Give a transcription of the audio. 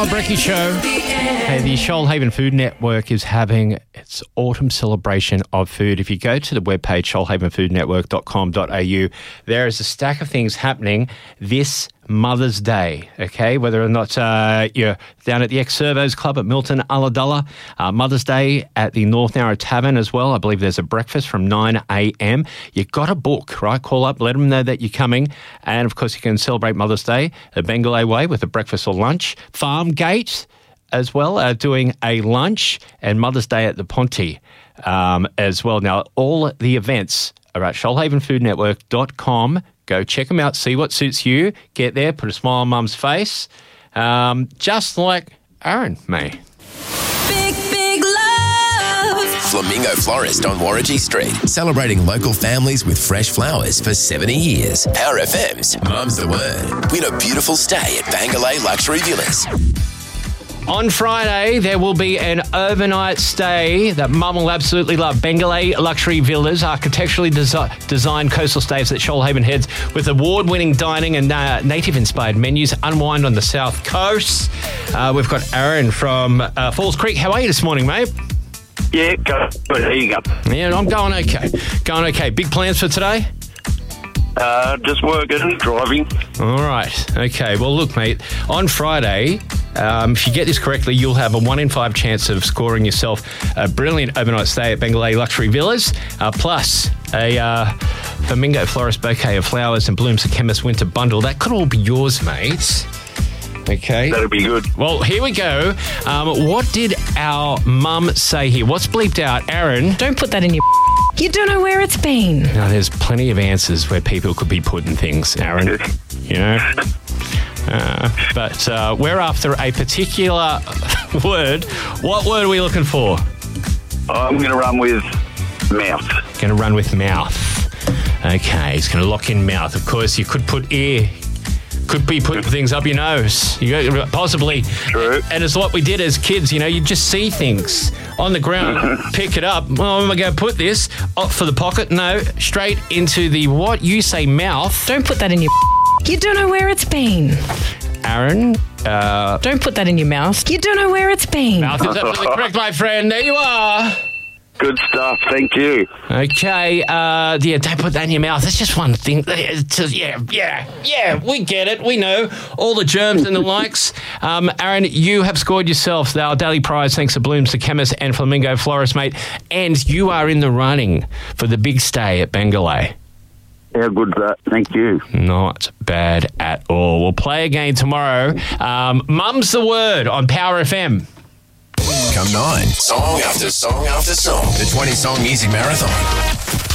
Brekkie Show. Hey, the Shoalhaven Food Network is having its autumn celebration of food. If you go to the webpage shoalhavenfoodnetwork.com.au, there is a stack of things happening this Mother's Day, okay? Whether or not you're down at the Ex-Servos Club at Milton Ulladulla, Mother's Day at the North Narra Tavern as well. I believe there's a breakfast from 9 a.m. You've got to book, right? Call up, let them know that you're coming. And, of course, you can celebrate Mother's Day at Bengalay Way with a breakfast or lunch. Farmgate as well, doing a lunch, and Mother's Day at the Ponte as well. Now, all the events are at shoalhavenfoodnetwork.com. Go check them out, see what suits you. Get there, put a smile on Mum's face, just like Aaron may. Big love. Flamingo Florist on Warrangy Street, celebrating local families with fresh flowers for 70 years. Power FM's Mum's the Word. Win a beautiful stay at Bangalay Luxury Villas. On Friday, there will be an overnight stay that Mum will absolutely love. Bengalay Luxury Villas, architecturally designed coastal stays that Shoalhaven heads with award-winning dining and native-inspired menus. Unwind on the south coast. We've got Aaron from Falls Creek. How are you this morning, mate? Yeah, good. There you go. Yeah, I'm going okay. Going okay. Big plans for today? Just working, driving. All right. Okay. Well, look, mate, on Friday, if you get this correctly, you'll have a 1 in 5 chance of scoring yourself a brilliant overnight stay at Bengalay Luxury Villas, plus a Flamingo Florist bouquet of flowers and Blooms of Chemist winter bundle. That could all be yours, mate. Okay. That'll be good. Well, here we go. What did our mum say here? What's bleeped out? Aaron? Don't put that in your... You don't know where it's been. No, there's plenty of answers where people could be putting things, Aaron. You know? But we're after a particular word. What word are we looking for? I'm going to run with mouth. Going to run with mouth. Okay, he's going to lock in mouth. Of course, you could put ear. Could be putting things up your nose. You possibly. True. And it's what we did as kids, you know, you just see things on the ground, pick it up. Well, am I going to put this for the pocket? No, straight into the what? You say mouth. Don't put that in your... You don't know where it's been. Aaron? Don't put that in your mouth. You don't know where it's been. Mouth is absolutely correct, my friend. There you are. Good stuff. Thank you. Okay. Yeah, don't put that in your mouth. It's just one thing. Yeah. We get it. We know all the germs and the likes. Aaron, you have scored yourself our daily prize thanks to Blooms, the Chemist and Flamingo Florist, mate. And you are in the running for the big stay at Bengalay. How good's that? Thank you. Not bad at all. We'll play again tomorrow. Mum's the Word on Power FM. Come 9. Song after song after song. The 20-song Easy Marathon.